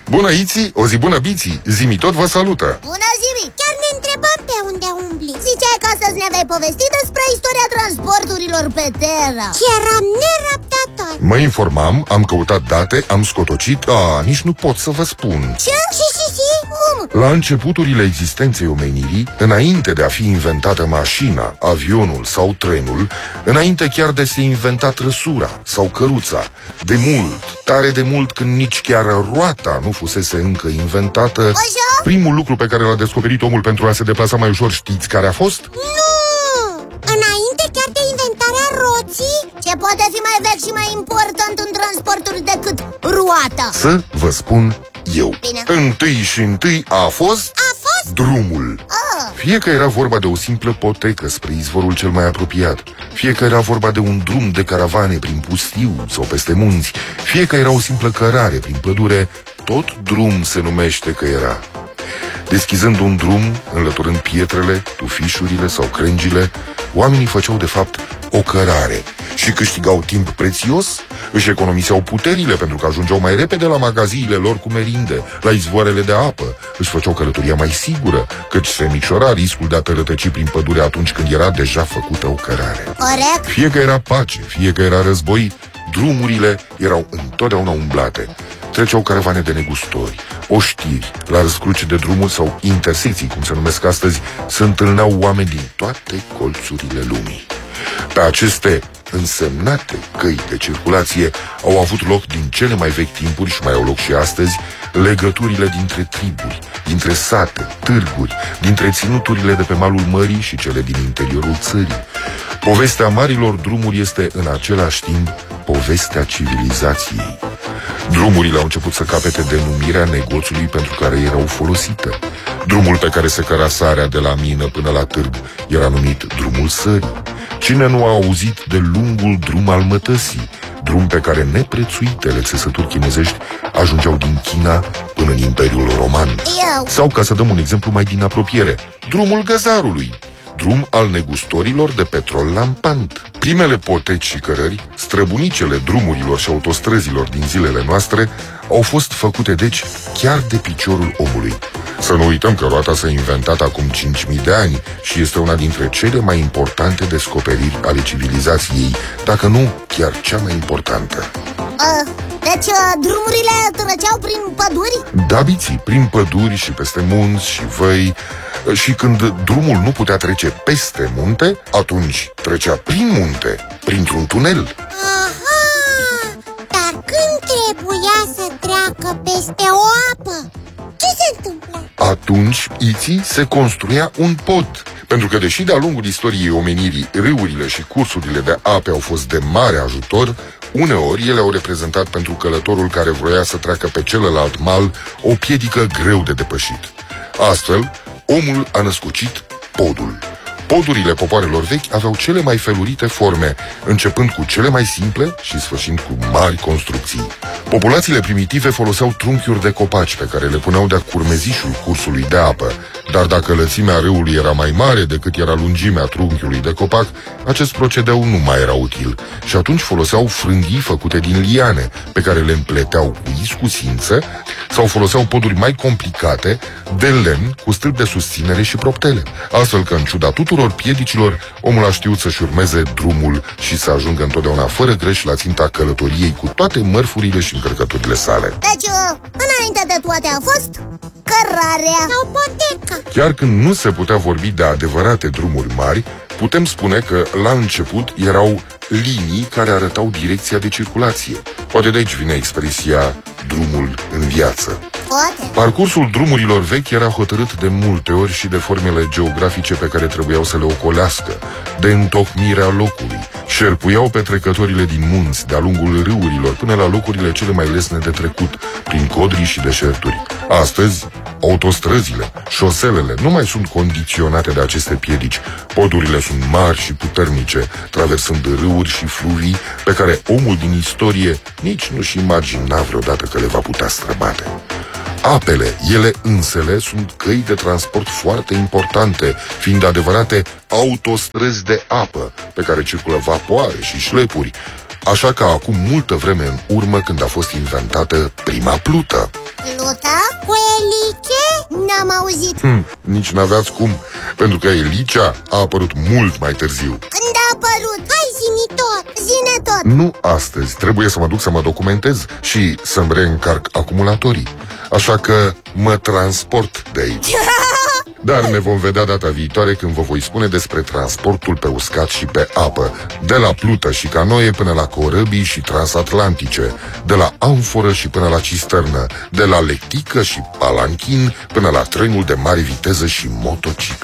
Bună, Iții, o zi bună, Biții. Zimi tot vă salută. Bună, Zimi. Chiar ne întrebam pe unde umbli. Ziceai că astăzi ne vei povesti despre istoria transporturilor pe Terra. Și eram nerăbdător. Mă informam, am căutat date, am scotocit. Nici nu pot să vă spun. Ce? Cum? La începuturile existenței omenirii, înainte de a fi inventată mașina, avionul sau trenul, înainte chiar de se inventa trăsura sau căruța, de mult, tare de mult, când nici chiar roata nu fusese încă inventată, așa? Primul lucru pe care l-a descoperit omul pentru a se deplasa mai ușor, știți care a fost? Nu! Înainte chiar de inventarea roții? Ce poate fi mai vechi și mai important în transporturi decât roata? Să vă spun eu. Bine. Întâi a fost drumul. Fie că era vorba de o simplă potecă spre izvorul cel mai apropiat, fie că era vorba de un drum de caravane prin pustiu sau peste munți, fie că era o simplă cărare prin pădure, tot drum se numește că era. Deschizând un drum, înlăturând pietrele, tufișurile sau crengile, oamenii făceau de fapt o cărare și câștigau timp prețios, își economiseau puterile pentru că ajungeau mai repede la magaziile lor cu merinde, la izvoarele de apă, își făceau călătoria mai sigură, căci se micșora riscul de a tărătăci prin pădure atunci când era deja făcută o cărare. Corect. Fie că era pace, fie că era război, drumurile erau întotdeauna umblate. Treceau caravane de negustori, oștiri, la răscruce de drumuri sau intersecții, cum se numesc astăzi, se întâlneau oameni din toate colțurile lumii. Pe aceste însemnate căi de circulație au avut loc din cele mai vechi timpuri și mai au loc și astăzi legăturile dintre triburi, dintre sate, târguri, dintre ținuturile de pe malul mării și cele din interiorul țării. Povestea marilor drumuri este în același timp povestea civilizației. Drumurile au început să capete denumirea negoțului pentru care erau folosite. Drumul pe care se căra sarea de la mină până la târg era numit drumul sării. Cine nu a auzit de lungul drum al mătăsii, drum pe care neprețuitele țesături chinezești ajungeau din China până în Imperiul Roman? Sau, ca să dăm un exemplu mai din apropiere, drumul găzarului, drum al negustorilor de petrol lampant. Primele poteci și cărări, străbunicele drumurilor și autostrăzilor din zilele noastre, au fost făcute deci chiar de piciorul omului. Să nu uităm că roata s-a inventat acum 5.000 de ani și este una dintre cele mai importante descoperiri ale civilizației, dacă nu chiar cea mai importantă. Deci drumurile trăgeau prin păduri? Da, Biții, prin păduri și peste munți și văi. Și când drumul nu putea trece peste munte, atunci trecea prin munte, printr-un tunel. Aha! Dar când trebuia să treacă peste o apă, ce se întâmplă? Atunci, Iții, se construia un pod. Pentru că, deși de-a lungul istoriei omenirii, râurile și cursurile de ape au fost de mare ajutor, uneori ele au reprezentat pentru călătorul care vroia să treacă pe celălalt mal o piedică greu de depășit. Astfel, omul a născucit podul. Podurile popoarelor vechi aveau cele mai felurite forme, începând cu cele mai simple și sfârșind cu mari construcții. Populațiile primitive foloseau trunchiuri de copaci pe care le puneau de-a curmezișul cursului de apă, dar dacă lățimea râului era mai mare decât era lungimea trunchiului de copac, acest procedeu nu mai era util și atunci foloseau frânghii făcute din liane, pe care le împleteau cu iscusință, sau foloseau poduri mai complicate de lemn cu stâlpi de susținere și proptele. Astfel că, în ciuda tuturor piedicilor, omul a știut să-și urmeze drumul și să ajungă întotdeauna fără greș la ținta călătoriei cu toate mărfurile și încărcăturile sale. Deci, înainte de toate a fost cărarea sau poteca. Chiar când nu se putea vorbi de adevărate drumuri mari, putem spune că la început erau linii care arătau direcția de circulație. Poate de aici vine expresia drumul în viață. Poate. Parcursul drumurilor vechi era hotărât de multe ori și de formele geografice pe care trebuiau să le ocolească, de întocmirea locului. Șerpuiau pe trecătorile din munți, de-a lungul râurilor, până la locurile cele mai lesne de trecut, prin codrii și deșerturi. Astăzi, autostrăzile, șoselele nu mai sunt condiționate de aceste piedici. Podurile sunt mari și puternice, traversând râuri și fluvii pe care omul din istorie nici nu-și imagina vreodată că le va putea străbate. Apele, ele însele, sunt căi de transport foarte importante, fiind adevărate autostrăzi de apă, pe care circulă vapoare și șlepuri. Așa că acum multă vreme în urmă, când a fost inventată prima plută. Pluta cu eliche? N-am auzit. Nici n-aveați cum, pentru că Elicia a apărut mult mai târziu. Când a apărut? Hai, zi-mi tot, zine tot. Nu astăzi, trebuie să mă duc să mă documentez și să-mi reîncarc acumulatorii. Așa că mă transport de aici. Dar ne vom vedea data viitoare când vă voi spune despre transportul pe uscat și pe apă, de la plută și canoe până la corăbii și transatlantice, de la amforă și până la cisternă, de la lectică și palanchin până la trenul de mare viteză și motociclă.